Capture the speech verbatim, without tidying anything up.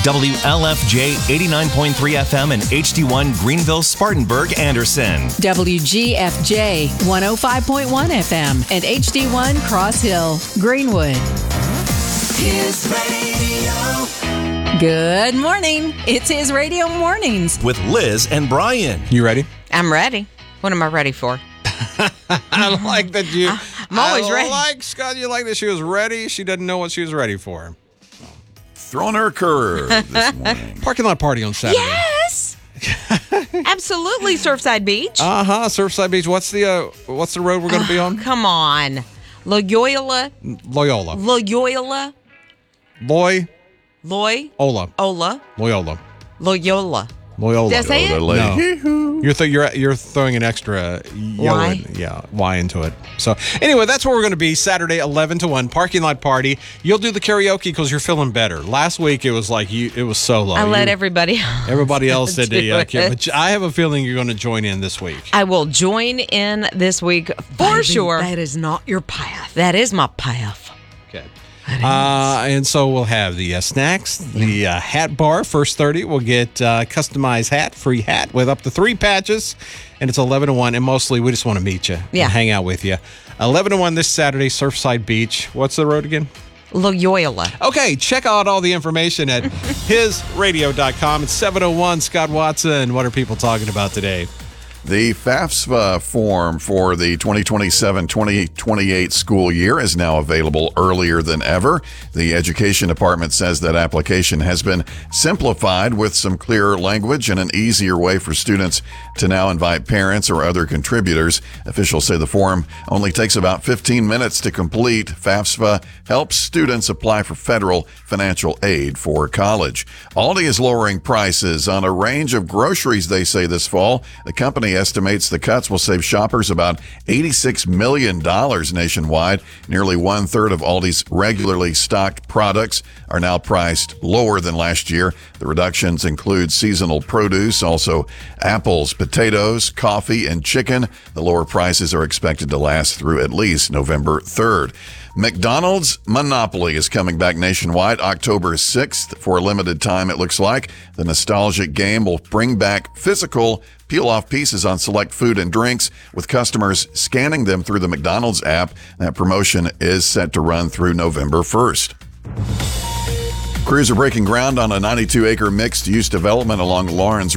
W L F J eighty-nine point three F M and H D one Greenville, Spartanburg, Anderson. W G F J one oh five point one F M and H D one Cross Hill, Greenwood. His Radio. Good morning. It's His Radio Mornings With Liz and Brian. You ready? I'm ready. What am I ready for? I like that you. I'm always I ready. like Scott. You like that she was ready. She doesn't know what she was ready for. Throwing her a curve this morning. Parking lot party on Saturday. Yes. Absolutely, Surfside Beach. Uh huh. Surfside Beach. What's the uh, what's the road we're going to be on? Come on. Loyola. Loyola. Loyola. Loy. Loy. Ola. Ola. Loyola. Loyola. Loyola. Did I say it? No. You're th- you're you're throwing an extra yellow, Y? yeah, Y into it. So anyway, that's where we're going to be Saturday, eleven to one, parking lot party. You'll do the karaoke because you're feeling better. Last week it was like you, it was solo. I let You- everybody else Everybody else did the do uh, it. karaoke, but I have a feeling you're going to join in this week. I will join in this week for Baby, sure. that is not your path. That is my path. Okay. Uh, and so we'll have the uh, snacks, the uh, hat bar. First thirty, we'll get uh, customized hat, free hat with up to three patches. And it's eleven to one. And mostly we just want to meet you Yeah. and hang out with you. eleven to one this Saturday, Surfside Beach. What's the road again? Loyola. Okay, check out all the information at his radio dot com. It's seven oh one. Scott Watson. What are people talking about today? The FAFSA form for the twenty twenty-seven twenty twenty-eight school year is now available earlier than ever. The Education Department says that application has been simplified with some clearer language and an easier way for students to now invite parents or other contributors. Officials say the form only takes about fifteen minutes to complete. FAFSA helps students apply for federal financial aid for college. Aldi is lowering prices on a range of groceries, they say, this fall. The company estimates the cuts will save shoppers about eighty-six million dollars nationwide. Nearly one-third of Aldi's regularly stocked products are now priced lower than last year. The reductions include seasonal produce, also apples, potatoes, coffee, and chicken. The lower prices are expected to last through at least November third. McDonald's Monopoly is coming back nationwide October sixth for a limited time, it looks like. The nostalgic game will bring back physical peel-off pieces on select food and drinks, with customers scanning them through the McDonald's app. That promotion is set to run through November first. Crews are breaking ground on a ninety-two acre mixed-use development along Lawrence